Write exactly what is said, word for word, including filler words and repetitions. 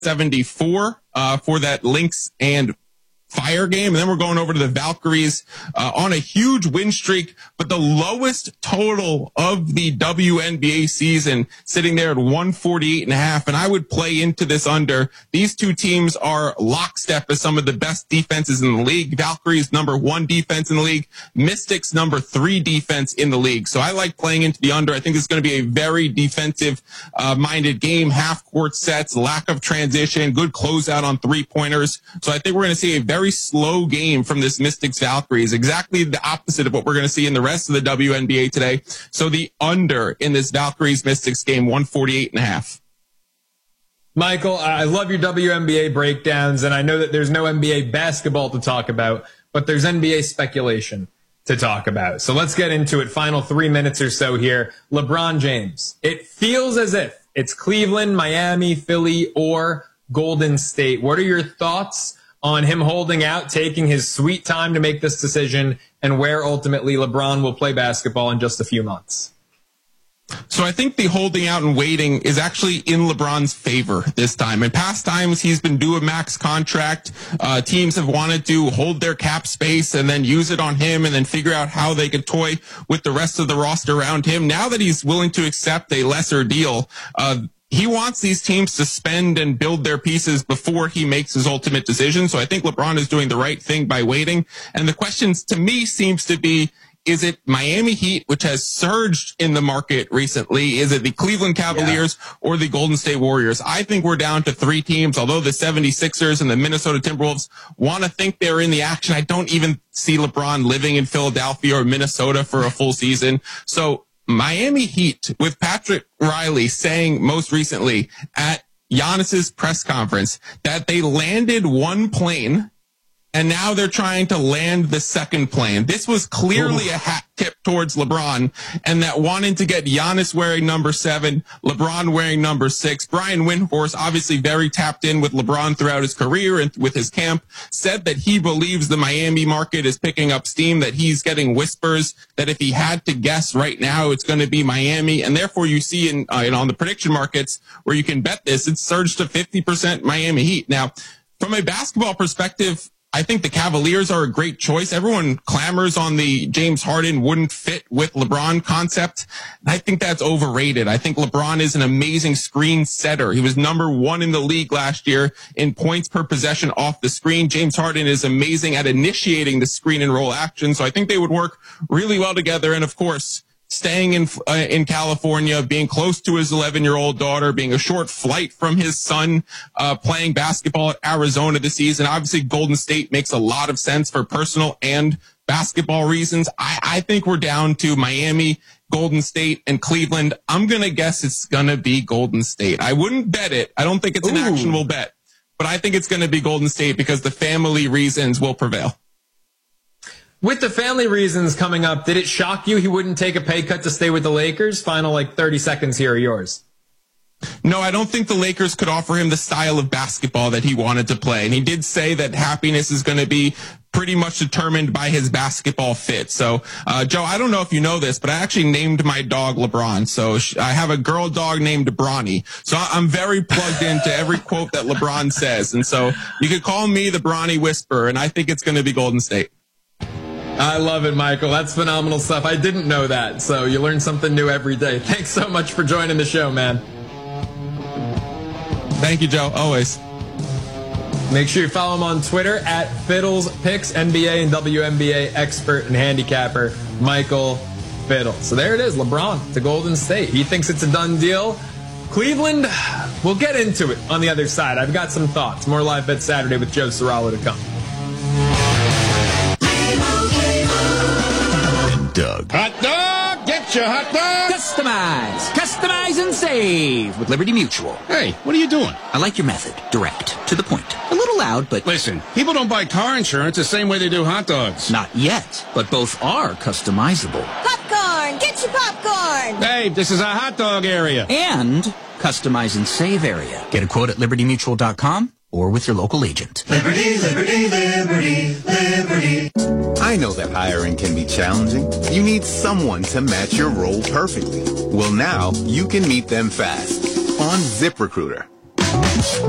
seventy-four uh, for that Lynx and Fire game. And then we're going over to the Valkyries uh, on a huge win streak, but the lowest total of the W N B A season, sitting there at one forty-eight and a half. And I would play into this under. These two teams are lockstep as some of the best defenses in the league. Valkyries number one defense in the league. Mystics number three defense in the league. So I like playing into the under. I think it's going to be a very defensive uh, minded game. Half court sets, lack of transition, good closeout on three pointers. So I think we're going to see a very Very slow game from this Mystics Valkyries, exactly the opposite of what we're going to see in the rest of the W N B A today. So the under in this Valkyries Mystics game, one forty-eight and a half. Michael, I love your W N B A breakdowns, and I know that there's no N B A basketball to talk about, but there's N B A speculation to talk about. So let's get into it. Final three minutes or so here. LeBron James. It feels as if it's Cleveland, Miami, Philly, or Golden State. What are your thoughts on him holding out, taking his sweet time to make this decision, and where ultimately LeBron will play basketball in just a few months? So I think the holding out and waiting is actually in LeBron's favor this time. In past times, he's been due a max contract. Uh, teams have wanted to hold their cap space and then use it on him and then figure out how they could toy with the rest of the roster around him. Now that he's willing to accept a lesser deal, uh, he wants these teams to spend and build their pieces before he makes his ultimate decision. So I think LeBron is doing the right thing by waiting. And the question to me seems to be, is it Miami Heat, which has surged in the market recently? Is it the Cleveland Cavaliers yeah. or the Golden State Warriors? I think we're down to three teams, although the seventy-sixers and the Minnesota Timberwolves want to think they're in the action. I don't even see LeBron living in Philadelphia or Minnesota for a full season. So Miami Heat, with Patrick Riley saying most recently at Giannis's press conference that they landed one plane and now they're trying to land the second plane. This was clearly Ooh. a hat tip towards LeBron, and that wanting to get Giannis wearing number seven, LeBron wearing number six. Brian Windhorst, obviously very tapped in with LeBron throughout his career and with his camp, said that he believes the Miami market is picking up steam, that he's getting whispers that if he had to guess right now, it's going to be Miami. And therefore you see in, uh, in on the prediction markets where you can bet this, it's surged to fifty percent Miami Heat. Now, from a basketball perspective, I think the Cavaliers are a great choice. Everyone clamors on the James Harden wouldn't fit with LeBron concept. I think that's overrated. I think LeBron is an amazing screen setter. He was number one in the league last year in points per possession off the screen. James Harden is amazing at initiating the screen and roll action. So I think they would work really well together. And of course, staying in uh, in California, being close to his eleven-year-old daughter, being a short flight from his son, uh, playing basketball at Arizona this season. Obviously, Golden State makes a lot of sense for personal and basketball reasons. I, I think we're down to Miami, Golden State, and Cleveland. I'm going to guess it's going to be Golden State. I wouldn't bet it. I don't think it's an Ooh. actionable bet, but I think it's going to be Golden State because the family reasons will prevail. With the family reasons coming up, did it shock you he wouldn't take a pay cut to stay with the Lakers? Final like thirty seconds here are yours. No, I don't think the Lakers could offer him the style of basketball that he wanted to play. And he did say that happiness is going to be pretty much determined by his basketball fit. So, uh, Joe, I don't know if you know this, but I actually named my dog LeBron. So sh- I have a girl dog named Bronny. So I'm very plugged into every quote that LeBron says. And so you could call me the Bronny Whisperer, and I think it's going to be Golden State. I love it, Michael. That's phenomenal stuff. I didn't know that, so you learn something new every day. Thanks so much for joining the show, man. Thank you, Joe. Always. Make sure you follow him on Twitter at Fiddles Picks, N B A and W N B A expert and handicapper Michael Fiddle. So there it is, LeBron to Golden State. He thinks it's a done deal. Cleveland, we'll get into it on the other side. I've got some thoughts. More Live Bet Saturday with Joe Serralo to come. Doug. Hot dog! Get your hot dog! Customize! Customize and save with Liberty Mutual. Hey, what are you doing? I like your method. Direct. To the point. A little loud, but... Listen, people don't buy car insurance the same way they do hot dogs. Not yet, but both are customizable. Popcorn! Get your popcorn! Hey, this is a hot dog area. And customize and save area. Get a quote at liberty mutual dot com or with your local agent. Liberty, liberty, liberty, liberty. I know that hiring can be challenging. You need someone to match your role perfectly. Well, now you can meet them fast on ZipRecruiter.